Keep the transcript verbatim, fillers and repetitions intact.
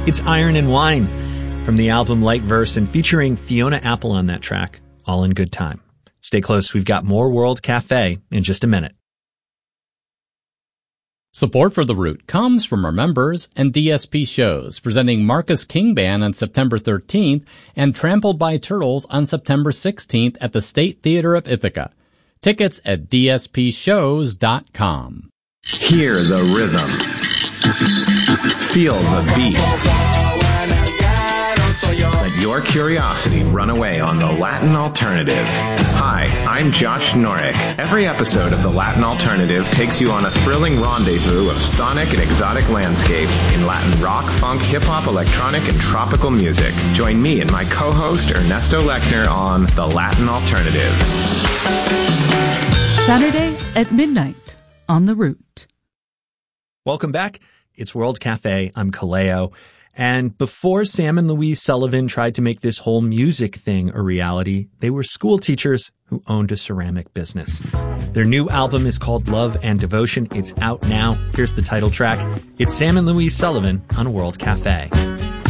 It's Iron and Wine from the album Light Verse and featuring Fiona Apple on that track, All in Good Time. Stay close. We've got more World Cafe in just a minute. Support for The Root comes from our members and D S P shows, presenting Marcus King Band on September thirteenth and Trampled by Turtles on September sixteenth at the State Theater of Ithaca. Tickets at d s p shows dot com. Hear the rhythm. Feel the beat. Let your curiosity run away on the Latin Alternative. Hi, I'm Josh Norick. Every episode of the Latin Alternative takes you on a thrilling rendezvous of sonic and exotic landscapes in Latin rock, funk, hip-hop, electronic, and tropical music. Join me and my co-host Ernesto Lechner on the Latin Alternative. Saturday at midnight on The Root. Welcome back. It's World Cafe. I'm Kaleo. And before Sam and Louise Sullivan tried to make this whole music thing a reality, they were school teachers who owned a ceramic business. Their new album is called Love and Devotion. It's out now. Here's the title track. It's Sam and Louise Sullivan on World Cafe.